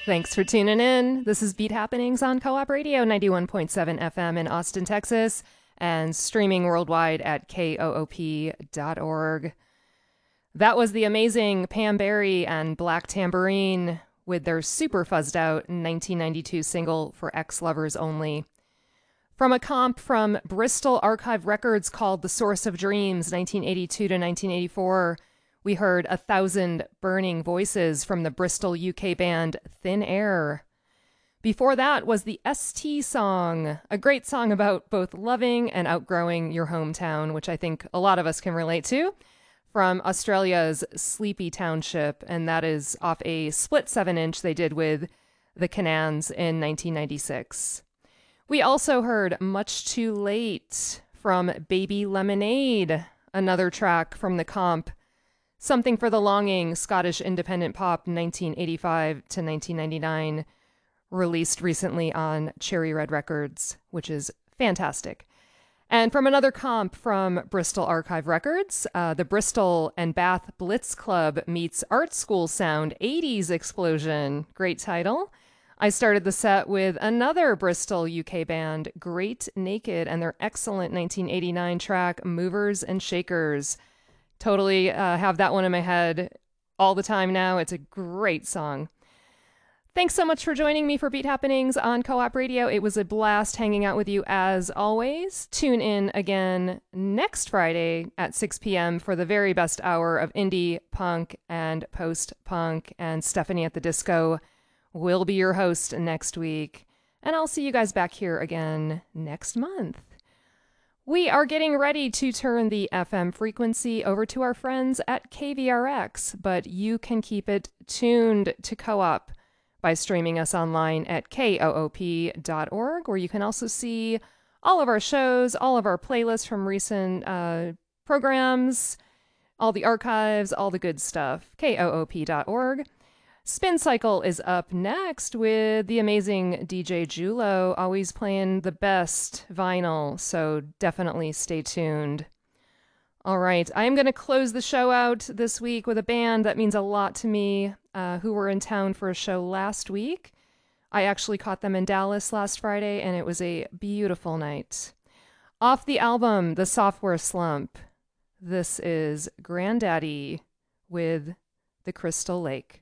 Thanks for tuning in. This is Beat Happenings on Co-op Radio 91.7 FM in Austin, Texas, and streaming worldwide at koop.org. That was the amazing Pam Berry and Black Tambourine with their super fuzzed out 1992 single for ex-lovers only. From a comp from Bristol Archive Records called The Source of Dreams, 1982 to 1984, we heard 1,000 Burning Voices from the Bristol UK band Thin Air. Before that was the ST song, a great song about both loving and outgrowing your hometown, which I think a lot of us can relate to, from Australia's Sleepy Township, and that is off a split 7-inch they did with the Canans in 1996. We also heard Much Too Late from Baby Lemonade, another track from the comp Something for the Longing, Scottish independent pop 1985 to 1999, released recently on Cherry Red Records, which is fantastic. And from another comp from Bristol Archive Records, the Bristol and Bath Blitz Club meets Art School Sound 80s Explosion. Great title. I started the set with another Bristol UK band, Great Naked, and their excellent 1989 track, Movers and Shakers. Totally have that one in my head all the time now. It's a great song. Thanks so much for joining me for Beat Happenings on Co-op Radio. It was a blast hanging out with you as always. Tune in again next Friday at 6 p.m. for the very best hour of indie, punk, and post-punk. And Stephanie at the Disco will be your host next week. And I'll see you guys back here again next month. We are getting ready to turn the FM frequency over to our friends at KVRX, but you can keep it tuned to Co-op by streaming us online at koop.org, where you can also see all of our shows, all of our playlists from recent programs, all the archives, all the good stuff, koop.org. Spin Cycle is up next with the amazing DJ Julo, always playing the best vinyl, so definitely stay tuned. All right, I am going to close the show out this week with a band that means a lot to me, who were in town for a show last week. I actually caught them in Dallas last Friday, and it was a beautiful night. Off the album, The Software Slump, this is Granddaddy with The Crystal Lake.